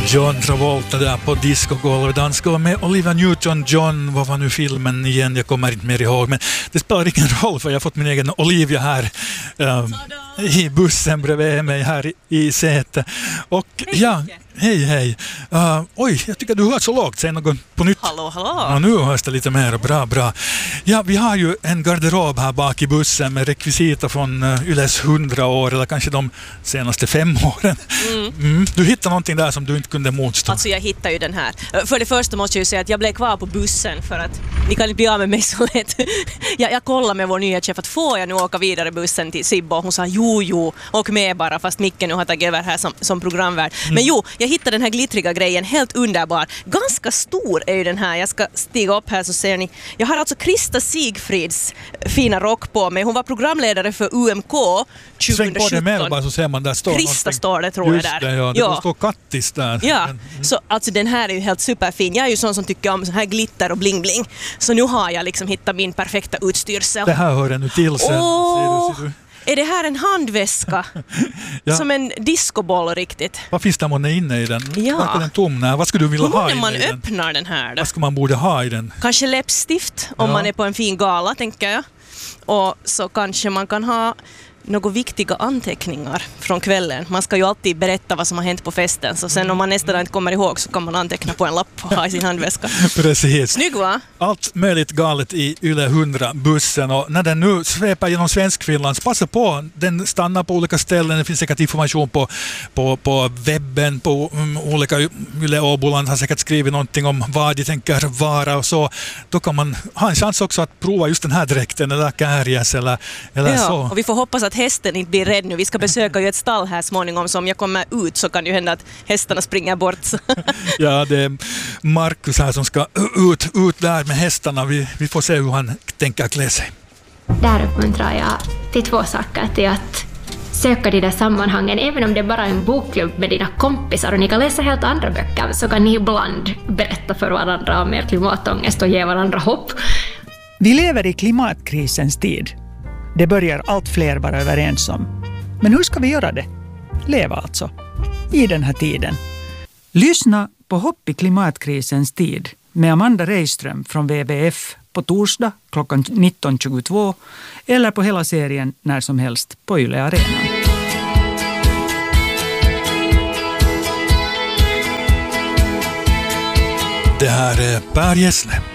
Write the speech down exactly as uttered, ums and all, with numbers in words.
John Travolta där på discogolvet. Han ska vara med Olivia Newton-John. Vad var nu filmen igen? Jag kommer inte mer ihåg. Men det spelar ingen roll för jag har fått min egen Olivia här um, i bussen bredvid mig här i, i sätet. Och hej, ja, hej hej. Uh, oj, jag tycker du hör så lågt. Säg något på nytt. Hallå, hallå. Ja, nu hörs det lite mer. Bra, bra. Ja, vi har ju en garderob här bak i bussen med rekvisita från uh, Yles hundra år eller kanske de senaste fem åren. Mm. Mm. Du hittade någonting där som du inte kunde motstå. Alltså jag hittade ju den här. För det första måste jag ju säga att jag blev kvar på bussen för att ni kan inte bli av med mig så lätt. jag, jag kollade med vår nya chef att får jag nu åka vidare bussen till Sibbo? Och hon sa jo, jo, åk med bara fast Micke nu har tagit över här som, som programvärd. Mm. Men jo, jag hittade den här glittriga grejen, helt underbar. Ganska stor är ju den här. Jag ska stiga upp här så ser ni. Jag har alltså Krista Sigfrids fina rock på mig. Hon var programledare för U M K tjugohundrasjutton. Sväng på det med bara så ser man där står Krista någonting. står det tror Just jag där. Det, ja. Det ja. står Kattis där. Ja, mm. så alltså den här är ju helt superfin. Jag är ju sån som tycker om så här glitter och bling bling. Så nu har jag liksom hittat min perfekta utstyrsel. Det här hör nu till sen. Åh, ser du, ser du. Är det här en handväska? ja. Som en discoboll riktigt. Vad finns det man är inne i den? Ja. Vad är den tom? Nej, vad ska du vilja Hur ha när man inne i den? öppnar den här då? Vad ska man borde ha i den? Kanske läppstift om ja. man är på en fin gala, tänker jag. Och så kanske man kan ha några viktiga anteckningar från kvällen. Man ska ju alltid berätta vad som har hänt på festen. Så sen om man nästa dag inte kommer ihåg så kan man anteckna på en lapp och ha i sin handväska. Precis. Snygg va? Allt möjligt galet i Yle hundra-bussen. Och när den nu sväpar genom Svenskfinland, passa på. Den stannar på olika ställen. Det finns säkert information på, på, på webben. På um, olika Yle Åboland har säkert skrivit någonting om vad de tänker vara. Och så. Då kan man ha en chans också att prova just den här dräkten eller kärjes eller, eller ja, så. Och vi får hoppas att hästen inte blir rädd nu. Vi ska besöka ju ett stall här småningom, så om jag kommer ut så kan det ju hända att hästarna springer bort. Ja, det är Markus här som ska ut, ut där med hästarna. Vi, vi får se hur han tänker klä sig. Där uppmuntrar jag till två saker. Till att söka de där sammanhangen. Även om det är bara en bokklubb med dina kompisar och ni kan läsa helt andra böcker, så kan ni ibland berätta för varandra om er klimatångest och ge varandra hopp. Vi lever i klimatkrisens tid. Det börjar allt fler vara överens om. Men hur ska vi göra det? Leva alltså. I den här tiden. Lyssna på Hopp i klimatkrisens tid med Amanda Reiström från W W F på torsdag klockan nitton tjugotvå eller på hela serien när som helst på Yle Arenan. Det här är Per Gessle.